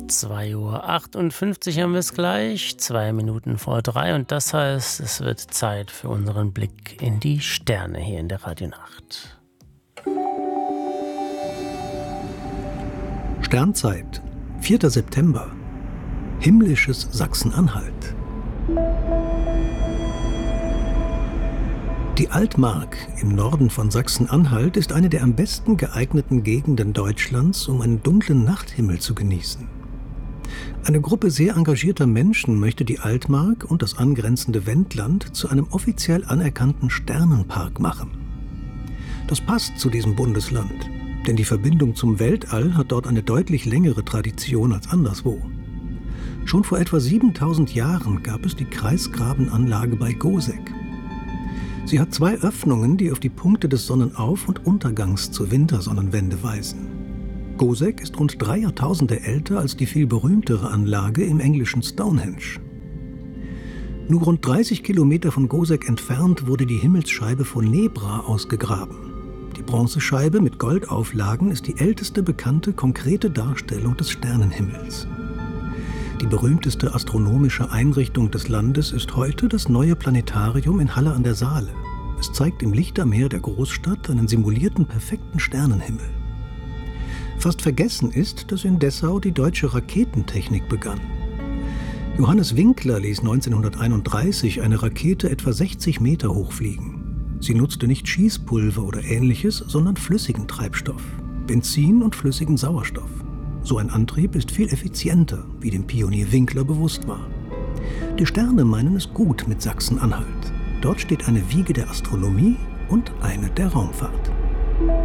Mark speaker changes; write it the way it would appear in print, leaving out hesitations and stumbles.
Speaker 1: 2:58 Uhr haben wir es gleich, 2 Minuten vor 3 und das heißt, es wird Zeit für unseren Blick in die Sterne hier in der Radionacht.
Speaker 2: Sternzeit, 4. September. Himmlisches Sachsen-Anhalt. Die Altmark im Norden von Sachsen-Anhalt ist eine der am besten geeigneten Gegenden Deutschlands, um einen dunklen Nachthimmel zu genießen. Eine Gruppe sehr engagierter Menschen möchte die Altmark und das angrenzende Wendland zu einem offiziell anerkannten Sternenpark machen. Das passt zu diesem Bundesland, denn die Verbindung zum Weltall hat dort eine deutlich längere Tradition als anderswo. Schon vor etwa 7000 Jahren gab es die Kreisgrabenanlage bei Goseck. Sie hat 2 Öffnungen, die auf die Punkte des Sonnenauf- und Untergangs zur Wintersonnenwende weisen. Goseck ist rund 3 Jahrtausende älter als die viel berühmtere Anlage im englischen Stonehenge. Nur rund 30 Kilometer von Goseck entfernt wurde die Himmelsscheibe von Nebra ausgegraben. Die Bronzescheibe mit Goldauflagen ist die älteste bekannte konkrete Darstellung des Sternenhimmels. Die berühmteste astronomische Einrichtung des Landes ist heute das neue Planetarium in Halle an der Saale. Es zeigt im Lichtermeer der Großstadt einen simulierten perfekten Sternenhimmel. Fast vergessen ist, dass in Dessau die deutsche Raketentechnik begann. Johannes Winkler ließ 1931 eine Rakete etwa 60 Meter hoch fliegen. Sie nutzte nicht Schießpulver oder Ähnliches, sondern flüssigen Treibstoff, Benzin und flüssigen Sauerstoff. So ein Antrieb ist viel effizienter, wie dem Pionier Winkler bewusst war. Die Sterne meinen es gut mit Sachsen-Anhalt. Dort steht eine Wiege der Astronomie und eine der Raumfahrt.